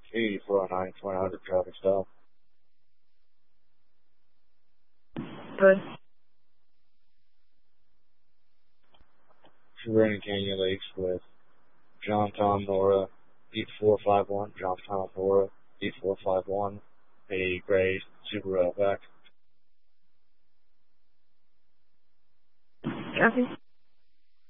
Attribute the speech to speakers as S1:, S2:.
S1: 8409 2000 traffic stop.
S2: Good.
S1: Brandon Canyon Lakes with John Tom Nora 8451. John Tom Nora 8451. A gray Subaru Outback.
S2: Copy.